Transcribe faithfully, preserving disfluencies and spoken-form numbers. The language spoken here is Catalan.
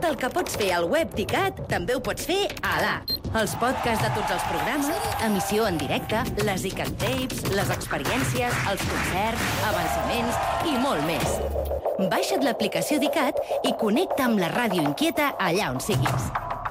el que pots fer al web d'ICAT, també ho pots fer a l'app. Els podcasts de tots els programes, emissió en directe, les ICAT Tapes, les experiències, els concerts, avançaments i molt més. Baixa't l'aplicació d'ICAT i connecta amb la ràdio inquieta allà on siguis.